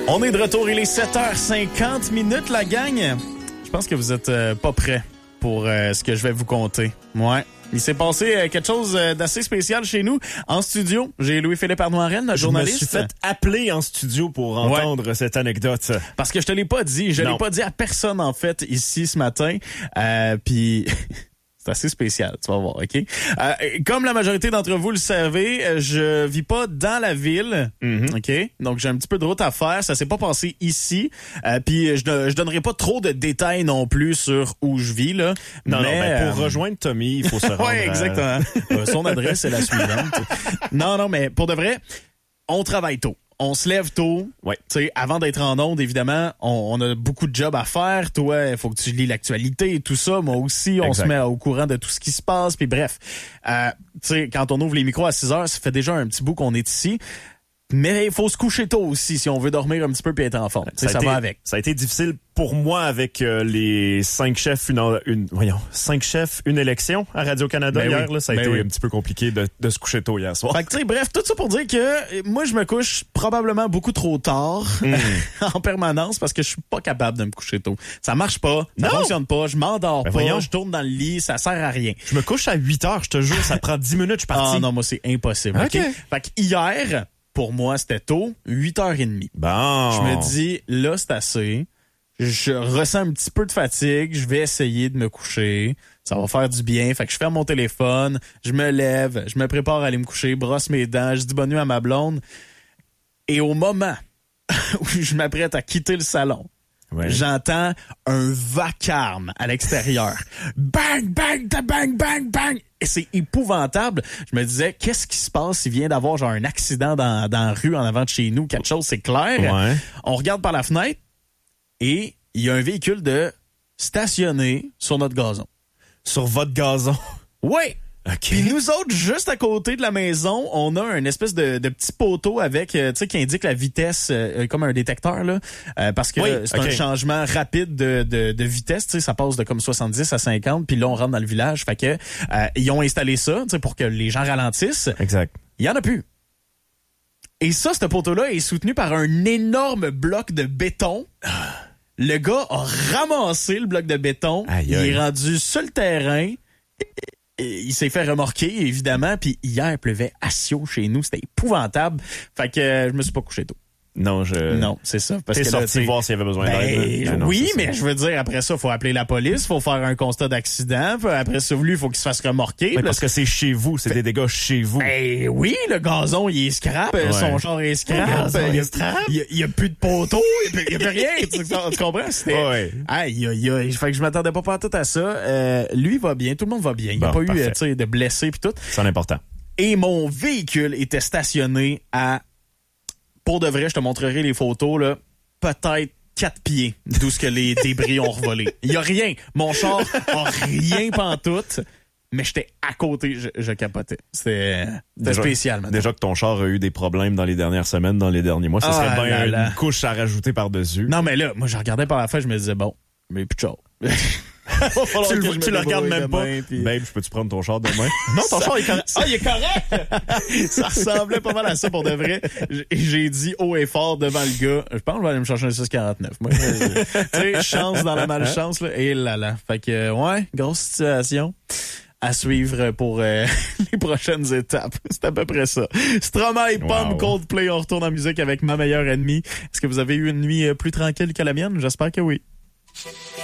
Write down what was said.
On est de retour, il est 7h50 la gang. Je pense que vous êtes pas prêts pour ce que je vais vous conter. Ouais. Il s'est passé quelque chose d'assez spécial chez nous. En studio, j'ai Louis-Philippe Arnoirel, notre journaliste. Je me suis fait appeler en studio pour entendre cette anecdote. Parce que je te l'ai pas dit. Je l'ai pas dit à personne, en fait, ici ce matin. Puis... C'est assez spécial, tu vas voir, OK? Comme la majorité d'entre vous le savez, je vis pas dans la ville, OK? Donc, j'ai un petit peu de route à faire. Ça s'est pas passé ici. Puis, je donnerai pas trop de détails non plus sur où je vis, là. Non, pour rejoindre Tommy, il faut se rendre... Oui, exactement. Son adresse est la suivante. Non, mais pour de vrai, on travaille tôt. On se lève tôt. Ouais. Tu sais, avant d'être en onde, évidemment, on a beaucoup de jobs à faire. Toi, il faut que tu lis l'actualité et tout ça. Moi aussi, on se met au courant de tout ce qui se passe. Puis bref, tu sais, quand on ouvre les micros à 6 heures, ça fait déjà un petit bout qu'on est ici. Mais il faut se coucher tôt aussi si on veut dormir un petit peu puis être en forme. Ça va avec. Ça a été difficile pour moi avec les 5 chefs, une élection à Radio-Canada hier. Oui. Là, ça a été un petit peu compliqué de se coucher tôt hier soir. Fait que, bref, tout ça pour dire que moi, je me couche probablement beaucoup trop tard en permanence parce que je suis pas capable de me coucher tôt. Ça marche pas, ça fonctionne pas, je m'endors pas, je tourne dans le lit, ça sert à rien. Je me couche à 8 heures, je te jure, ça prend 10 minutes, je suis parti. Ah non, moi, c'est impossible. OK. Fait que hier... Pour moi, c'était tôt, 8h30. Bon. Je me dis, là, c'est assez. Je ressens un petit peu de fatigue. Je vais essayer de me coucher. Ça va faire du bien. Fait que je ferme mon téléphone, je me lève, je me prépare à aller me coucher, brosse mes dents, je dis bonne nuit à ma blonde. Et au moment où je m'apprête à quitter le salon, j'entends un vacarme à l'extérieur. Bang, bang, bang, bang, bang. Et c'est épouvantable. Je me disais, qu'est-ce qui se passe s'il vient d'avoir genre un accident dans la rue en avant de chez nous? Quelque chose, c'est clair. Ouais. On regarde par la fenêtre et il y a un véhicule de stationné sur notre gazon. Sur votre gazon? Oui! OK. Puis nous autres, juste à côté de la maison, on a un espèce de petit poteau avec, tu sais, qui indique la vitesse, comme un détecteur, là, parce que c'est un changement rapide de vitesse, tu sais, ça passe de comme 70 à 50, puis là, on rentre dans le village, fait que ils ont installé ça, tu sais, pour que les gens ralentissent. Exact. Il y en a plus. Et ça, ce poteau-là est soutenu par un énorme bloc de béton. Le gars a ramassé le bloc de béton, il est rendu sur le terrain. Il s'est fait remorquer, évidemment, puis hier, il pleuvait à chaud chez nous. C'était épouvantable. Fait que je me suis pas couché tôt. Non, c'est ça. Parce t'es que sorti voir s'il y avait besoin d'aide. Oui, mais je veux dire, après ça, il faut appeler la police, il faut faire un constat d'accident. Après ça, lui, il faut qu'il se fasse remorquer. Mais parce que c'est chez vous, c'est des dégâts chez vous. Ben oui, le gazon, il est scrap, son char est scrap. Il y a plus de poteau, il y a plus rien. Tu comprends? C'était... Aïe. Fait que je m'attendais pas tout à ça. Lui, il va bien, tout le monde va bien. Il n'y a pas eu de blessés puis tout. C'est important. Et mon véhicule était stationné à... Pour de vrai, je te montrerai les photos, là, peut-être 4 pieds d'où ce que les débris ont revolé. Il y a rien. Mon char a rien pantoute, mais j'étais à côté, je capotais. C'était spécial, maintenant. Déjà que ton char a eu des problèmes dans les dernières semaines, dans les derniers mois, ça serait bien une couche à rajouter par-dessus. Non, mais là, moi, je regardais par la fenêtre, je me disais, bon, mais plus de char. Tu le regardes même pas. Babe, je peux-tu prendre ton char demain? Non, ton char est correct. Ah, il est correct! Ça ressemblait pas mal à ça pour de vrai. J'ai dit haut et fort devant le gars. Je pense que je vais aller me chercher un 649. Moi, tu sais, chance dans la malchance, là. Et là. Fait que, ouais, grosse situation à suivre pour les prochaines étapes. C'est à peu près ça. Stromae, Pomme, Coldplay. On retourne en musique avec Ma meilleure ennemie. Est-ce que vous avez eu une nuit plus tranquille que la mienne? J'espère que oui.